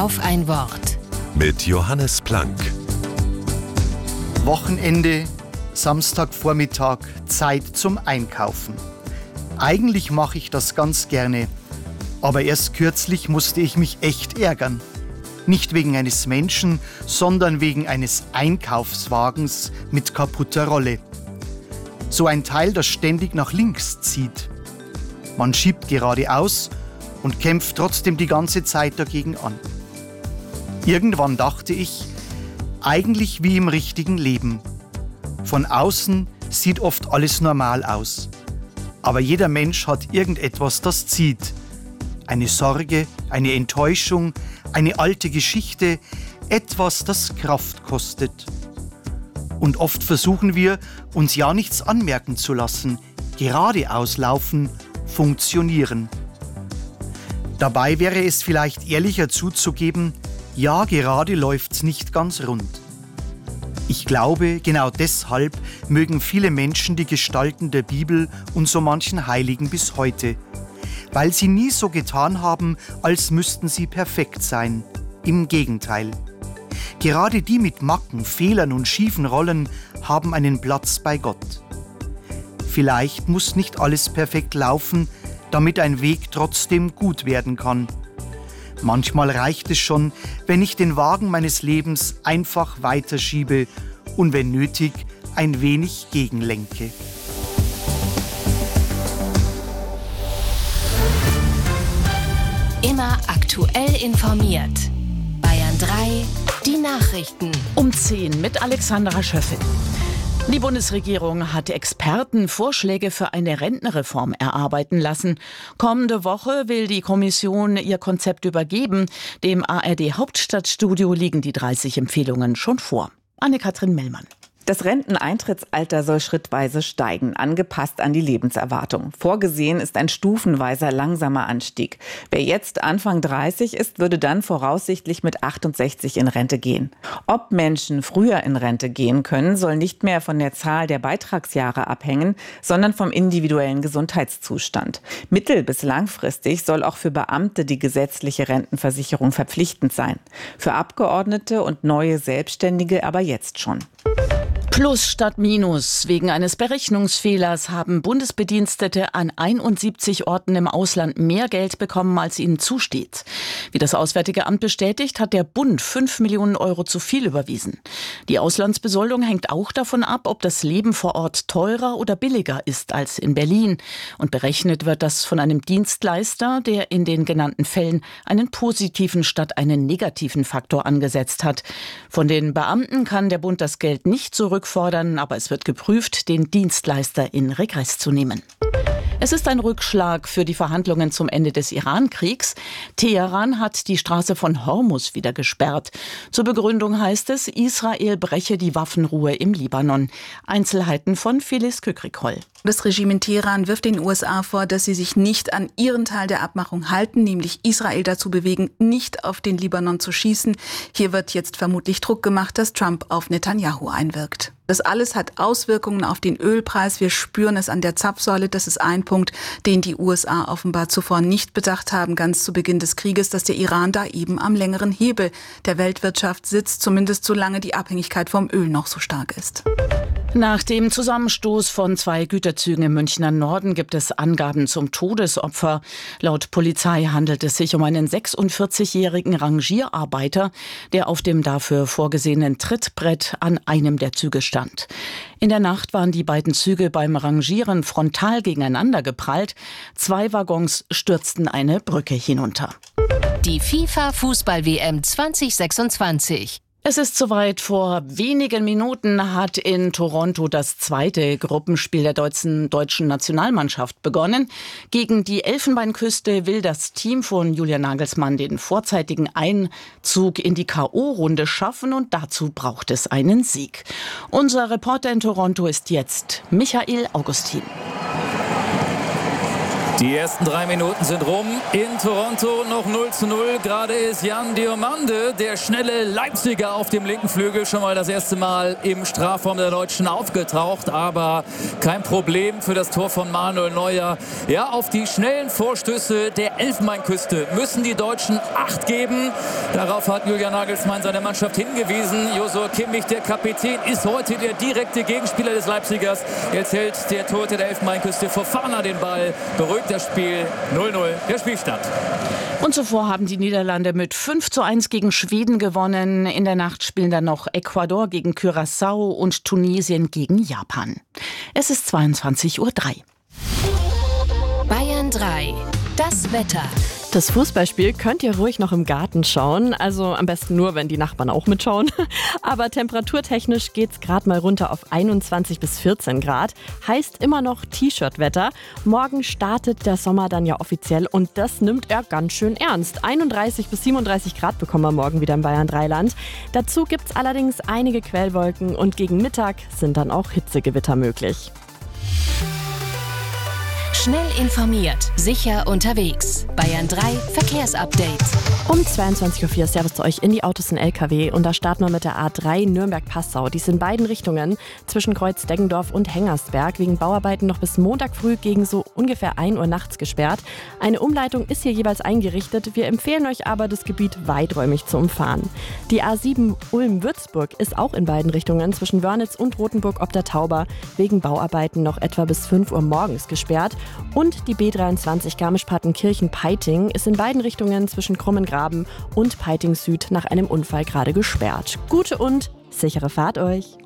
Auf ein Wort. Mit Johannes Plank. Wochenende, Samstagvormittag, Zeit zum Einkaufen. Eigentlich mache ich das ganz gerne, aber erst kürzlich musste ich mich echt ärgern. Nicht wegen eines Menschen, sondern wegen eines Einkaufswagens mit kaputter Rolle. So ein Teil, das ständig nach links zieht. Man schiebt geradeaus und kämpft trotzdem die ganze Zeit dagegen an. Irgendwann dachte ich, eigentlich wie im richtigen Leben. Von außen sieht oft alles normal aus. Aber jeder Mensch hat irgendetwas, das zieht. Eine Sorge, eine Enttäuschung, eine alte Geschichte, etwas, das Kraft kostet. Und oft versuchen wir, uns ja nichts anmerken zu lassen, geradeaus laufen, funktionieren. Dabei wäre es vielleicht ehrlicher zuzugeben, ja, gerade läuft's nicht ganz rund. Ich glaube, genau deshalb mögen viele Menschen die Gestalten der Bibel und so manchen Heiligen bis heute. Weil sie nie so getan haben, als müssten sie perfekt sein. Im Gegenteil. Gerade die mit Macken, Fehlern und schiefen Rollen haben einen Platz bei Gott. Vielleicht muss nicht alles perfekt laufen, damit ein Weg trotzdem gut werden kann. Manchmal reicht es schon, wenn ich den Wagen meines Lebens einfach weiterschiebe und wenn nötig, ein wenig gegenlenke. Immer aktuell informiert. Bayern 3, die Nachrichten. Um 10 mit Alexandra Schöffel. Die Bundesregierung hat Experten Vorschläge für eine Rentenreform erarbeiten lassen. Kommende Woche will die Kommission ihr Konzept übergeben. Dem ARD-Hauptstadtstudio liegen die 30 Empfehlungen schon vor. Anne-Kathrin Mellmann. Das Renteneintrittsalter soll schrittweise steigen, angepasst an die Lebenserwartung. Vorgesehen ist ein stufenweiser langsamer Anstieg. Wer jetzt Anfang 30 ist, würde dann voraussichtlich mit 68 in Rente gehen. Ob Menschen früher in Rente gehen können, soll nicht mehr von der Zahl der Beitragsjahre abhängen, sondern vom individuellen Gesundheitszustand. Mittel- bis langfristig soll auch für Beamte die gesetzliche Rentenversicherung verpflichtend sein. Für Abgeordnete und neue Selbstständige aber jetzt schon. Plus statt Minus. Wegen eines Berechnungsfehlers haben Bundesbedienstete an 71 Orten im Ausland mehr Geld bekommen, als ihnen zusteht. Wie das Auswärtige Amt bestätigt, hat der Bund 5 Millionen Euro zu viel überwiesen. Die Auslandsbesoldung hängt auch davon ab, ob das Leben vor Ort teurer oder billiger ist als in Berlin. Und berechnet wird das von einem Dienstleister, der in den genannten Fällen einen positiven statt einen negativen Faktor angesetzt hat. Von den Beamten kann der Bund das Geld nicht zurückfordern, aber es wird geprüft, den Dienstleister in Regress zu nehmen. Es ist ein Rückschlag für die Verhandlungen zum Ende des Iran-Kriegs. Teheran hat die Straße von Hormuz wieder gesperrt. Zur Begründung heißt es, Israel breche die Waffenruhe im Libanon. Einzelheiten von Phyllis Kükrikholl. Das Regime in Teheran wirft den USA vor, dass sie sich nicht an ihren Teil der Abmachung halten, nämlich Israel dazu bewegen, nicht auf den Libanon zu schießen. Hier wird jetzt vermutlich Druck gemacht, dass Trump auf Netanyahu einwirkt. Das alles hat Auswirkungen auf den Ölpreis. Wir spüren es an der Zapfsäule. Das ist ein Punkt, den die USA offenbar zuvor nicht bedacht haben, ganz zu Beginn des Krieges, dass der Iran da eben am längeren Hebel der Weltwirtschaft sitzt, zumindest solange die Abhängigkeit vom Öl noch so stark ist. Nach dem Zusammenstoß von 2 Güterzügen im Münchner Norden gibt es Angaben zum Todesopfer. Laut Polizei handelt es sich um einen 46-jährigen Rangierarbeiter, der auf dem dafür vorgesehenen Trittbrett an einem der Züge stand. In der Nacht waren die beiden Züge beim Rangieren frontal gegeneinander geprallt. 2 Waggons stürzten eine Brücke hinunter. Die FIFA-Fußball-WM 2026. Es ist soweit. Vor wenigen Minuten hat in Toronto das zweite Gruppenspiel der deutschen Nationalmannschaft begonnen. Gegen die Elfenbeinküste will das Team von Julian Nagelsmann den vorzeitigen Einzug in die K.O.-Runde schaffen und dazu braucht es einen Sieg. Unser Reporter in Toronto ist jetzt Michael Augustin. Die ersten 3 Minuten sind rum. In Toronto noch 0:0. Gerade ist Jan Diomande, der schnelle Leipziger auf dem linken Flügel, schon mal das erste Mal im Strafraum der Deutschen aufgetaucht. Aber kein Problem für das Tor von Manuel Neuer. Ja, auf die schnellen Vorstöße der Elfenbeinküste müssen die Deutschen Acht geben. Darauf hat Julian Nagelsmann seine Mannschaft hingewiesen. Joshua Kimmich, der Kapitän, ist heute der direkte Gegenspieler des Leipzigers. Jetzt hält der Torhüter der Elfenbeinküste Fofana den Ball. Beruhigt das Spiel. 0:0 der Spielstand. Und zuvor haben die Niederlande mit 5:1 gegen Schweden gewonnen. In der Nacht spielen dann noch Ecuador gegen Curaçao und Tunesien gegen Japan. Es ist 22:03 Uhr. Bayern 3. Das Wetter. Das Fußballspiel könnt ihr ruhig noch im Garten schauen, also am besten nur, wenn die Nachbarn auch mitschauen. Aber temperaturtechnisch geht's gerade mal runter auf 21 bis 14 Grad. Heißt immer noch T-Shirt-Wetter. Morgen startet der Sommer dann ja offiziell und das nimmt er ganz schön ernst. 31 bis 37 Grad bekommen wir morgen wieder im Bayern 3-Land. Dazu gibt's allerdings einige Quellwolken und gegen Mittag sind dann auch Hitzegewitter möglich. Schnell informiert, sicher unterwegs. Bayern 3 Verkehrsupdate. Um 22:04 Uhr Servus zu euch in die Autos in LKW und da starten wir mit der A3 Nürnberg-Passau. Die ist in beiden Richtungen zwischen Kreuz-Deggendorf und Hengersberg wegen Bauarbeiten noch bis Montag früh gegen so ungefähr 1 Uhr nachts gesperrt. Eine Umleitung ist hier jeweils eingerichtet. Wir empfehlen euch aber, das Gebiet weiträumig zu umfahren. Die A7 Ulm-Würzburg ist auch in beiden Richtungen zwischen Wörnitz und Rothenburg ob der Tauber wegen Bauarbeiten noch etwa bis 5 Uhr morgens gesperrt. Und die B23 Garmisch-Partenkirchen-Peiting ist in beiden Richtungen zwischen Krummengraben und Peiting Süd nach einem Unfall gerade gesperrt. Gute und sichere Fahrt euch!